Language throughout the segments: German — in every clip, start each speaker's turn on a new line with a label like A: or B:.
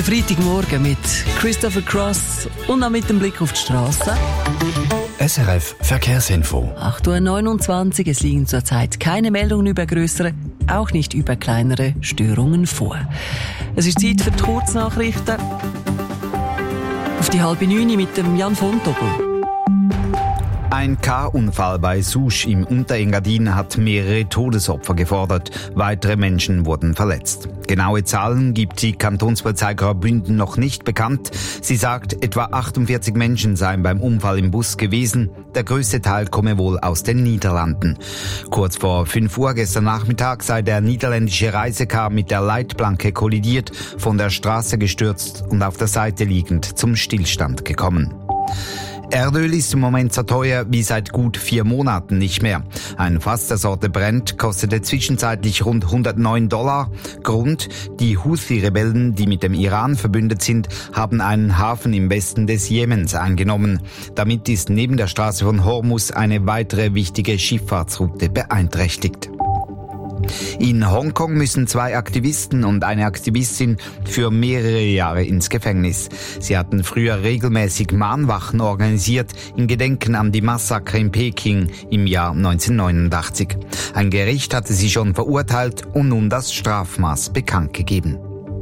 A: Der Freitagmorgen mit Christopher Cross und noch mit dem Blick auf die Straße.
B: SRF Verkehrsinfo.
A: 8.29 Uhr. Es liegen zurzeit keine Meldungen über grössere, auch nicht über kleinere Störungen vor. Es ist Zeit für die Kurznachrichten. Auf die 8:30 mit dem Jan von Tobel.
C: Ein K-Unfall bei Susch im Unterengadin hat mehrere Todesopfer gefordert. Weitere Menschen wurden verletzt. Genaue Zahlen gibt die Kantonspolizei Graubünden noch nicht bekannt. Sie sagt, etwa 48 Menschen seien beim Unfall im Bus gewesen. Der größte Teil komme wohl aus den Niederlanden. Kurz vor 5 Uhr gestern Nachmittag sei der niederländische Reisecar mit der Leitplanke kollidiert, von der Straße gestürzt und auf der Seite liegend zum Stillstand gekommen. Erdöl ist im Moment so teuer wie seit gut 4 Monaten nicht mehr. Ein Fass der Sorte Brent kostete zwischenzeitlich rund $109. Grund: die Houthi-Rebellen, die mit dem Iran verbündet sind, haben einen Hafen im Westen des Jemens eingenommen. Damit ist neben der Straße von Hormuz eine weitere wichtige Schifffahrtsroute beeinträchtigt. In Hongkong müssen 2 Aktivisten und eine Aktivistin für mehrere Jahre ins Gefängnis. Sie hatten früher regelmäßig Mahnwachen organisiert in Gedenken an die Massaker in Peking im Jahr 1989. Ein Gericht hatte sie schon verurteilt und nun das Strafmaß bekannt gegeben.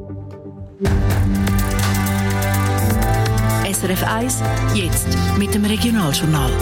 D: SRF 1, jetzt mit dem Regionaljournal.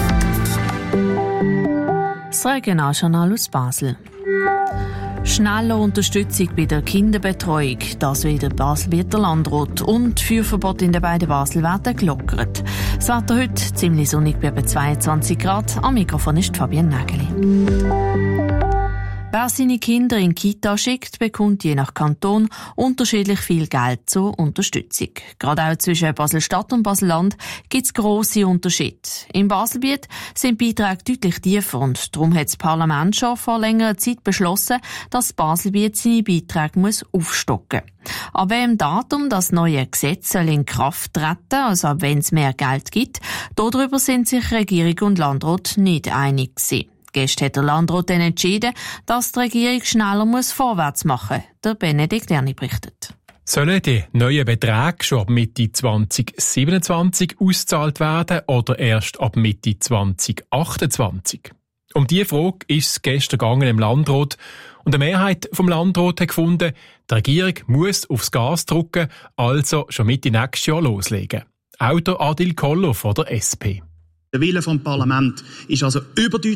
E: Das Regionaljournal aus Basel. Schnelle Unterstützung bei der Kinderbetreuung, das will der Basel-Bieter Landrat, und Feuerverbot in den beiden Basel werden gelockert. Das Wetter heute ziemlich sonnig bei etwa 22 Grad. Am Mikrofon ist Fabienne Nägeli. Wer seine Kinder in die Kita schickt, bekommt je nach Kanton unterschiedlich viel Geld zur Unterstützung. Gerade auch zwischen Basel-Stadt und Basel-Land gibt es grosse Unterschiede. Im Baselbiet sind Beiträge deutlich tiefer und darum hat das Parlament schon vor längerer Zeit beschlossen, dass Baselbiet seine Beiträge aufstocken muss. Ab welchem Datum das neue Gesetz soll in Kraft treten, also ab wenn es mehr Geld gibt, darüber sind sich Regierung und Landrat nicht einig gewesen. Gestern hat der Landrat dann entschieden, dass die Regierung schneller vorwärts machen muss. Der Benedikt Erni berichtet.
F: Sollen die neuen Beträge schon ab Mitte 2027 ausgezahlt werden oder erst ab Mitte 2028? Um diese Frage ist es gestern gegangen im Landrat. Und eine Mehrheit vom Landrat hat gefunden, die Regierung muss aufs Gas drücken, also schon Mitte nächstes Jahr loslegen. Auch der Adil Koller von der SP.
G: Der Wille vom Parlament ist also überdeutlich